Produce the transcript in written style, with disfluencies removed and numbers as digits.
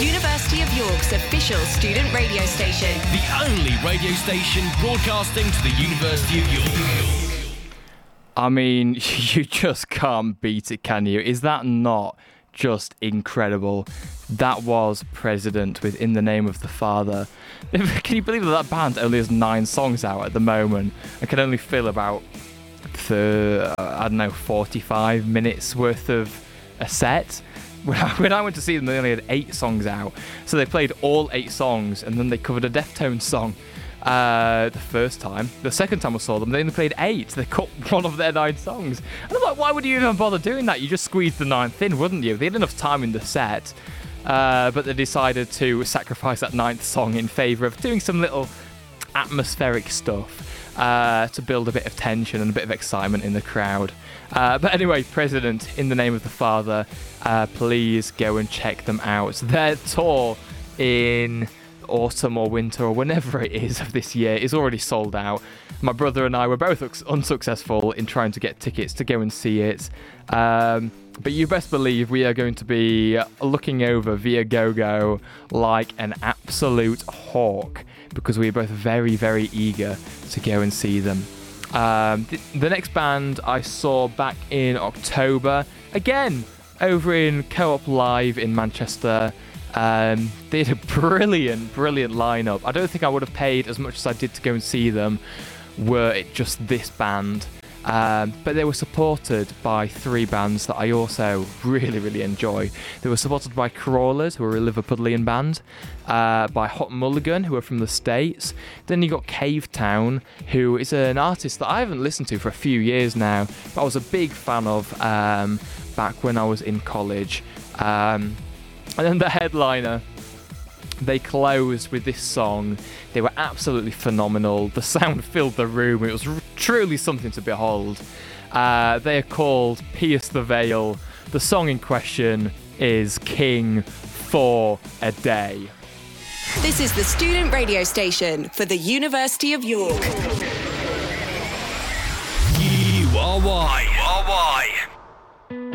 University of York's official student radio station. The only radio station broadcasting to the University of York. I mean, you just can't beat it, can you? Is that not just incredible? That was President with In the Name of the Father. Can you believe that band only has 9 songs out at the moment and can only fill about 45 minutes worth of a set? When I went to see them, they only had 8 songs out. So they played all 8 songs and then they covered a Deftones song the first time. The second time I saw them, they only played 8. They cut one of their 9 songs. And I'm like, why would you even bother doing that? You just squeeze the 9th in, wouldn't you? They had enough time in the set. But they decided to sacrifice that 9th song in favour of doing some little atmospheric stuff to build a bit of tension and a bit of excitement in the crowd. But anyway, President, In the Name of the Father, please go and check them out. Their tour in autumn or winter or whenever it is of this year is already sold out. My brother and I were both unsuccessful in trying to get tickets to go and see it. But you best believe we are going to be looking over Viagogo like an absolute hawk because we are both very, very eager to go and see them. The next band I saw back in October, again, over in Co-op Live in Manchester. They had a brilliant lineup. I don't think I would have paid as much as I did to go and see them were it just this band. But they were supported by 3 bands that I also really enjoy. They were supported by Crawlers, who are a Liverpudlian band, by Hot Mulligan, who are from the States. Then you got Cave Town, who is an artist that I haven't listened to for a few years now, but I was a big fan of back when I was in college. And then the headliner, they closed with this song. They were absolutely phenomenal. The sound filled the room. It was truly something to behold. They are called Pierce the Veil. The song in question is King for a Day. This is the student radio station for the University of York. You are why.